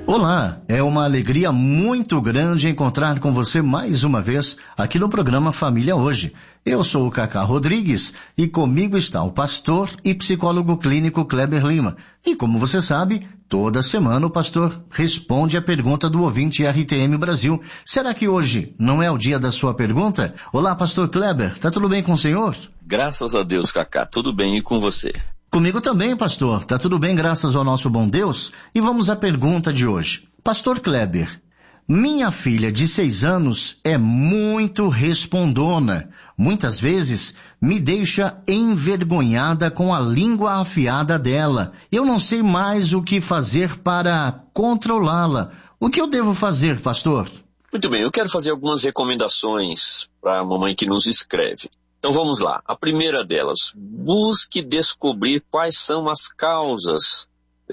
Olá, é uma alegria muito grande encontrar com você mais uma vez aqui no programa Família Hoje. Eu sou o Cacá Rodrigues e comigo está o pastor e psicólogo clínico Kleber Lima. E como você sabe, toda semana o pastor responde a pergunta do ouvinte RTM Brasil. Será que hoje não é o dia da sua pergunta? Olá, pastor Kleber, tá tudo bem com o senhor? Graças a Deus, Cacá, tudo bem e com você? Comigo também, pastor. Tá tudo bem, graças ao nosso bom Deus. E vamos à pergunta de hoje. Pastor Kleber, minha filha de 6 anos é muito respondona. Muitas vezes me deixa envergonhada com a língua afiada dela. Eu não sei mais o que fazer para controlá-la. O que eu devo fazer, pastor? Muito bem, eu quero fazer algumas recomendações para a mamãe que nos escreve. Então vamos lá. A primeira delas, busque descobrir quais são as causas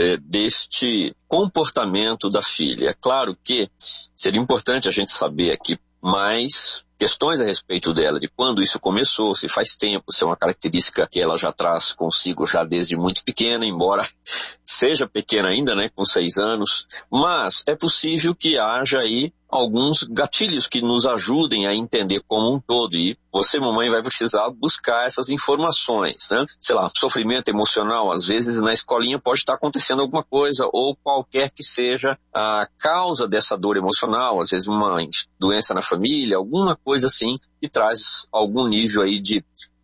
deste comportamento da filha. É claro que seria importante a gente saber aqui mais questões a respeito dela, de quando isso começou, se faz tempo, se é uma característica que ela já traz consigo já desde muito pequena, embora seja pequena ainda, né, com 6 anos, mas é possível que haja aí alguns gatilhos que nos ajudem a entender como um todo, e você, mamãe, vai precisar buscar essas informações, né? Sei lá, sofrimento emocional, às vezes na escolinha pode estar acontecendo alguma coisa, ou qualquer que seja a causa dessa dor emocional, às vezes uma doença na família, alguma coisa assim, que traz algum nível aí de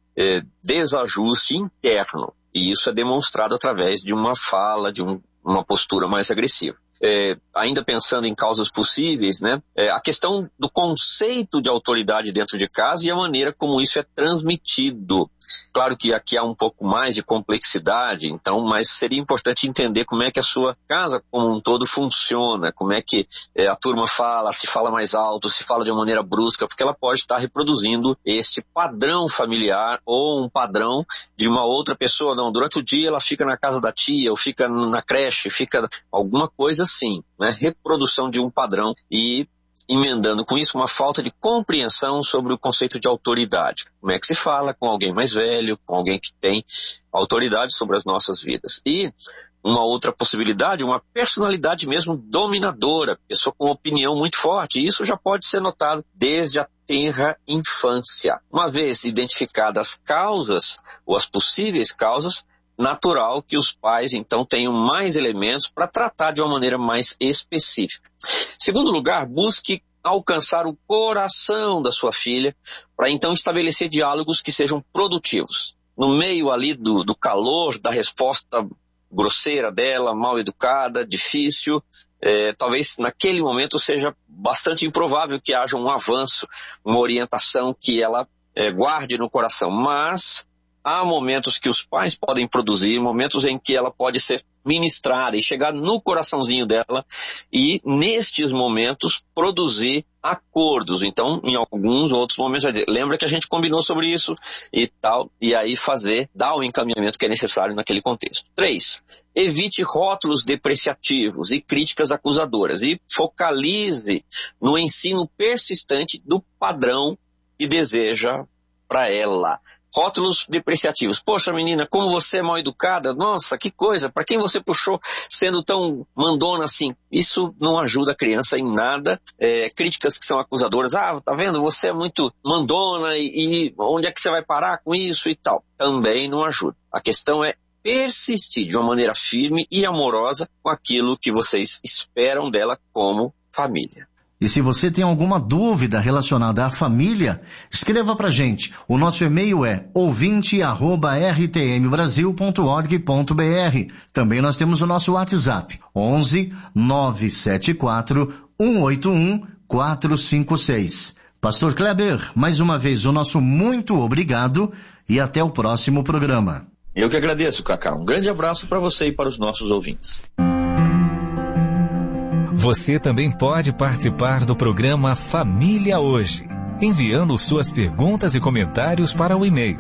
desajuste interno, e isso é demonstrado através de uma fala, de uma postura mais agressiva. Ainda pensando em causas possíveis, né? A questão do conceito de autoridade dentro de casa e a maneira como isso é transmitido. Claro que aqui há um pouco mais de complexidade, então, mas seria importante entender como é que a sua casa como um todo funciona, como é que a turma fala, se fala mais alto, se fala de uma maneira brusca, porque ela pode estar reproduzindo este padrão familiar ou um padrão de uma outra pessoa. Não, durante o dia ela fica na casa da tia, ou fica na creche, fica alguma coisa assim, né? Reprodução de um padrão e emendando com isso uma falta de compreensão sobre o conceito de autoridade. Como é que se fala com alguém mais velho, com alguém que tem autoridade sobre as nossas vidas. E uma outra possibilidade, uma personalidade mesmo dominadora, pessoa com opinião muito forte. E isso já pode ser notado desde a tenra infância. Uma vez identificadas as causas, ou as possíveis causas, natural que os pais então tenham mais elementos para tratar de uma maneira mais específica. Segundo lugar, busque alcançar o coração da sua filha para então estabelecer diálogos que sejam produtivos. No meio ali do calor, da resposta grosseira dela, mal educada, difícil, talvez naquele momento seja bastante improvável que haja um avanço, uma orientação que ela guarde no coração, mas há momentos que os pais podem produzir, momentos em que ela pode ser ministrada e chegar no coraçãozinho dela e, nestes momentos, produzir acordos. Então, em alguns outros momentos, lembra que a gente combinou sobre isso e tal, e aí dar o encaminhamento que é necessário naquele contexto. 3. Evite rótulos depreciativos e críticas acusadoras e focalize no ensino persistente do padrão que deseja para ela. Rótulos depreciativos. Poxa, menina, como você é mal educada. Nossa, que coisa. Para quem você puxou sendo tão mandona assim? Isso não ajuda a criança em nada. Críticas que são acusadoras. Ah, tá vendo? Você é muito mandona e onde é que você vai parar com isso e tal? Também não ajuda. A questão é persistir de uma maneira firme e amorosa com aquilo que vocês esperam dela como família. E se você tem alguma dúvida relacionada à família, escreva pra gente. O nosso e-mail é ouvinte@rtmbrasil.org.br. Também nós temos o nosso WhatsApp, 11 974 181 456. Pastor Kleber, mais uma vez o nosso muito obrigado e até o próximo programa. Eu que agradeço, Cacá. Um grande abraço para você e para os nossos ouvintes. Você também pode participar do programa Família Hoje, enviando suas perguntas e comentários para o e-mail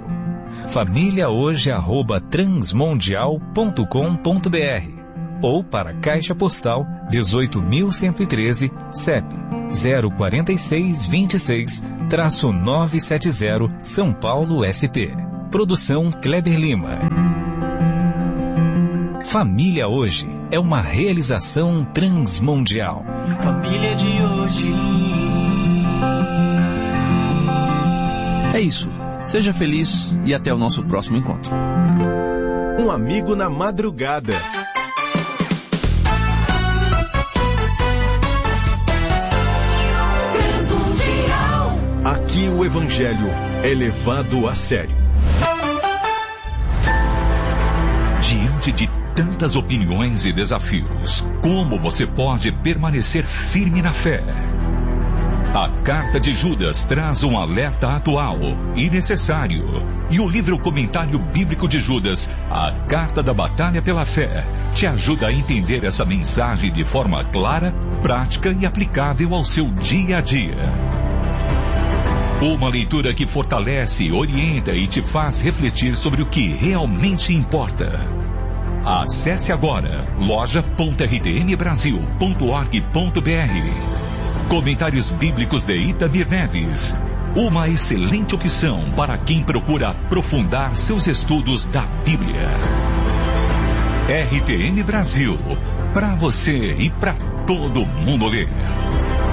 famíliahoje@transmundial.com.br ou para a Caixa Postal 18.113, CEP 04626-970, São Paulo, SP. Produção Kleber Lima. Família Hoje é uma realização transmundial. Família de hoje. É isso. Seja feliz e até o nosso próximo encontro. Um amigo na madrugada. Aqui o Evangelho é levado a sério. Diante de tantas opiniões e desafios, como você pode permanecer firme na fé? A Carta de Judas traz um alerta atual e necessário. E o livro Comentário Bíblico de Judas, a Carta da Batalha pela Fé, te ajuda a entender essa mensagem de forma clara, prática e aplicável ao seu dia a dia. Uma leitura que fortalece, orienta e te faz refletir sobre o que realmente importa. Acesse agora loja.rtmbrasil.org.br. Comentários Bíblicos de Itamir Neves. Uma excelente opção para quem procura aprofundar seus estudos da Bíblia. RTM Brasil. Para você e para todo mundo ler.